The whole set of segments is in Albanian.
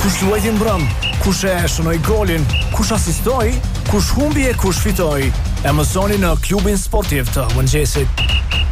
kush luajti mbrëm, kush e shënoi golin, kush asistoi, kush humbi e kush fitoi. E mësoni në klubin sportiv të mëngjesit.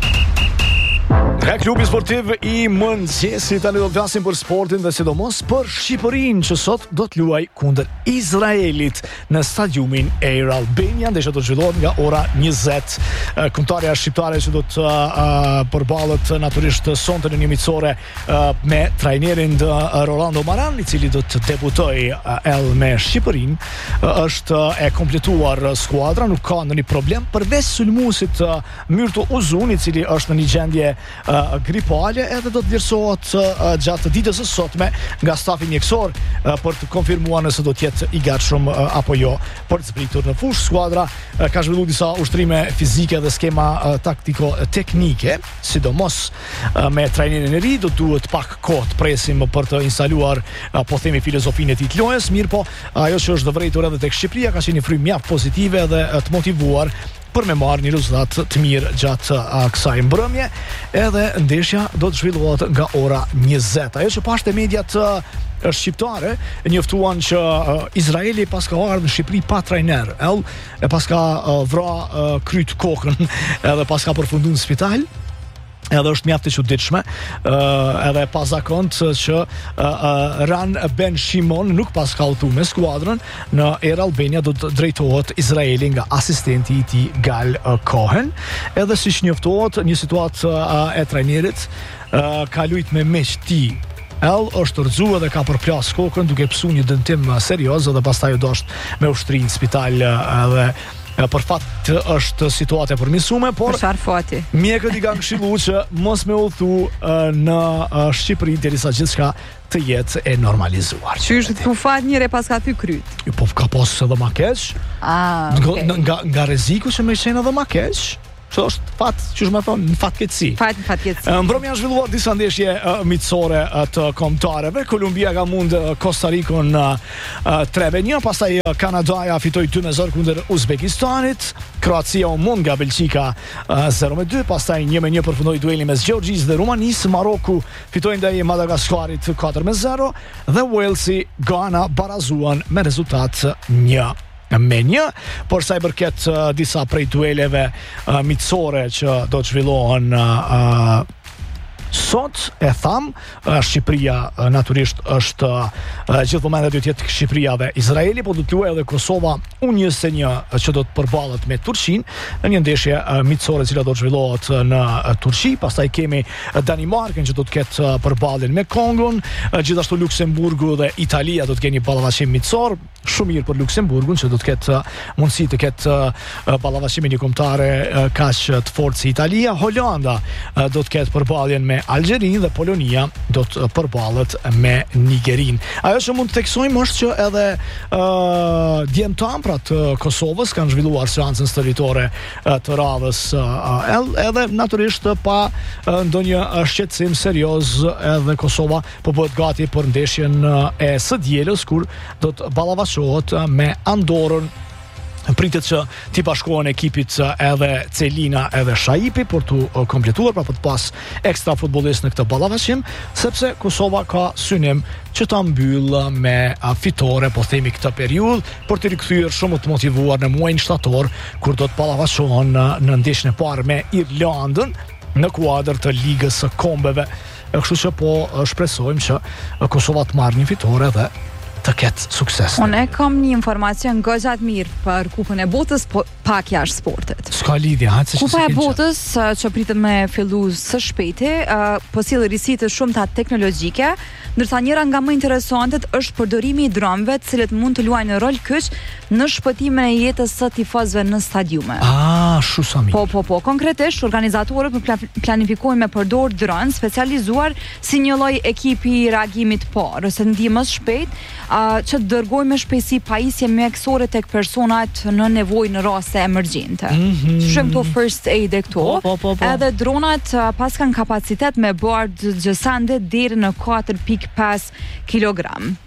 Nga klubi sportiv I mëngjesit tani do të flasim për sportin dhe sidomos për Shqipërinë që sot do të luaj kundër Izraelit në stadiumin Air Albania, ndeshja do të zhvillohet nga ora 20. Kombëtarja shqiptare që do të përballet natyrisht sonte në një miqësore me trajnerin Rolando Maran, I cili do të debutojë me Shqipërinë. Është e kompletuar skuadra, nuk ka ndonjë problem përveç sulmuesit Myrto Uzun, I cili është në një gjendje gripale edhe do të vlerësohet gjatë ditës së sotme nga stafi mjekësor për të konfirmuar nëse do të jetë I gatshëm apo jo për të zbritur në fushë. Skuadra ka zhvilluar disa ushtrime fizike dhe skema taktiko-teknike, sidomos me trajnerin e ri do duhet pak kohë të presim për të instaluar po themi filozofinë e tij të lojës, mirë po ajo që është vërejtur edhe tek Shqipëria ka qenë një frymë mjaft pozitive dhe të motivuar për me marrë një rezultat të mirë gjatë kësaj mbrëmje, edhe ndeshja do të zhvillohet nga ora 20. Ajo që pashte mediat shqiptare njoftuan që Izraeli pas ka ardhur në Shqipëri pa trajner, e pas ka vra kryt kokën edhe pas ka përfunduar në spital. Edhe është mjaft e çuditshme, edhe pa zakont që Ran Ben Shimon nuk pas ka udhëtuar me skuadrën në Air Albania, do të drejtohet Izraeli nga asistenti I tij Gal Cohen. Edhe siç njoftohet, një situatë e trajnerit ka luajt me miq ti. Është rrëzuar dhe ka përplas kokën duke psuar një dëmtim serioz dhe pastaj u dosht me ushtri në spital edhe për fat është situatë e përmirësuar, por mjekët I kanë këshilluar që mos me udhëtu në Shqipëri derisa gjithçka të jetë e normalizuar. Qysh të fat njëre pas ka thy kryt? Po ka pas edhe ma keq. Nga rreziku që më qenë edhe ma keq. Që është fat, që është më thonë, në fatkeqësi. Fatkeqësi. Mbrëmja janë zhvilluar disa ndeshje miqësore të kombëtarëve. Kolumbia ka mund Costa Ricën 3-1, pastaj Kanadaja fitoi 2-0 kundër Uzbekistanit, Kroacia u mund nga Belgjika 0-2, pastaj 1-1 përfundoi dueli mes Gjeorgjisë dhe Rumanisë, Maroku fitoi ndaj Madagaskarit 4-0 dhe Walesi Ghana barazuan me rezultat 1-1. Por sa I përket disa prej dueleve miqësore që do të zhvillohen sot, e tham, Shqipëria natyrisht është gjithë momentet do të jetë Shqipëria dhe Izraeli, po do të luajë edhe Kosova U21 që do të përballet me Turqinë në një ndeshje miqësore e cila do të zhvillohet në Turqi. Pastaj kemi Danimarkën që do të ketë përballjen me Kongon, gjithashtu Luksemburgu dhe Italia do të kenë një ballafaqim miqësor, shumë mirë për Luksemburgun që do të ketë mundësi të ketë ballafaqim një kombëtare kaq të fortë si Italia. Holanda do të ketë përballjen me Algjerin dhe Polonia do të përballet me Nigerin. Ajo që mund të theksojmë është që edhe djemtambrat të Kosovës kanë zhvilluar seancën stërvitore të radhës edhe natyrisht pa ndonjë shqetësim serioz, edhe Kosova po bëhet gati për ndeshjen e së dielës kur do të ballafaqohet me Andorrën. Pritet që t'i bashkohen ekipit edhe Celina edhe Shaipi për t'u kompletuar, pra për të pas ekstra futbollist në këtë ballafaqim, sepse Kosova ka synim që ta mbyll me fitore, po themi këtë periudhë, për të rikthyer shumë të motivuar në muajin shtator, kur do të ballafaqohen në ndeshjen e parë me Irlandën në kuadër të Ligës së Kombeve. Kështu që po shpresojmë që Kosova të marrë një fitore dhe të ketë sukses. Unë kam një informacion gojat mirë për Kupën e Botës, po pak jashtë sportit. S'ka lidhje, Kupa e Botës që pritet me fillu së shpejti, po sjell risitë shumë ta teknologjike, ndërsa njëra nga më interesantet është përdorimi I dronëve, të cilët mund të luajnë rol kyç në shpëtimin e jetës së tifozëve në stadiume. Shumë sa mirë. Po, konkretisht organizatorët planifikojnë me përdor dronë specializuar si një lloj ekipi reagimit parë ose ndihmës shpejt, që të dërgojnë me shpejtësi pajisje mjekësore tek personat në nevojë në raste emergjente. Shumë këto first aid e këto. Edhe dronat pas kanë kapacitet me bardh gjësande deri në 4.5 kg.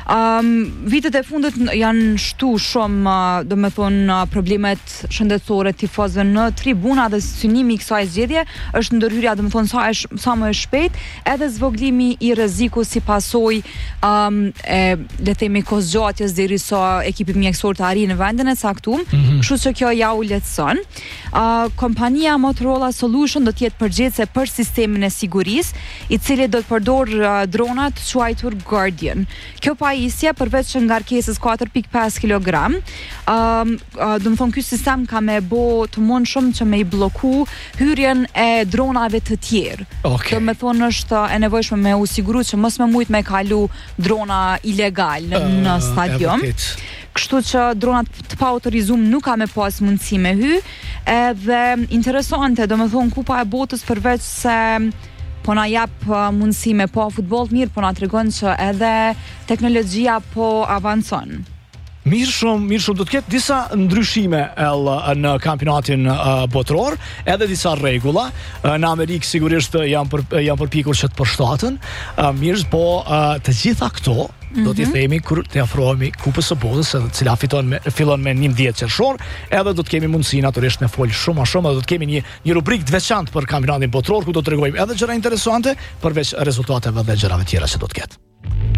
Vitet e fundit janë shtu shumë, do me thonë, problemet shëndetësore tifozëve në tribuna dhe synimi i kësaj zgjedhje është ndërhyrja, do me thonë, sa më e shpejt, edhe zvoglimi i rreziku si pasojë le të themi kohëzgjatjes derisa ekipi mjekësor të arrijë në vendin e caktuar, kështu që kjo ja u lehtëson. Kompania Motorola Solution do të jetë përgjegjëse për sistemin e sigurisë, i cili do të përdor drona të quajtur Guardian. Kjo pajisje, përveç që ngarkesës 4.5 kg, do të thonë ky sistem ka me bo të mundshëm që me i bloku hyrjen e dronave të tjerë. Okay. Do me thonë është e nevojshme me u siguru që mos me mujt me kalu drona ilegal në stadium. Kështu që dronat të pa autorizum nuk ka me pas mundësi me hy, edhe interesante, do me thonë Kupa e Botës përveç se po na jap mundësi me pa futboll mirë, po na tregon që edhe teknologjia po avancon. Mirë shumë, do të ketë disa ndryshime në kampionatin botror, edhe disa rregulla. Në Amerikë sigurisht janë përpikur që të përshtaten. Mirë, po të gjitha këto do t'i themi kur të afrohemi Kupës së Botës, cila fillon me 11 qershor, edhe do të kemi mundësi natyrisht me fol shumë a shumë, edhe do të kemi një rubrikë të veçantë për kampionatin botror ku do të tregojmë edhe gjëra interesante përveç rezultateve dhe gjërave tjera që do të ketë.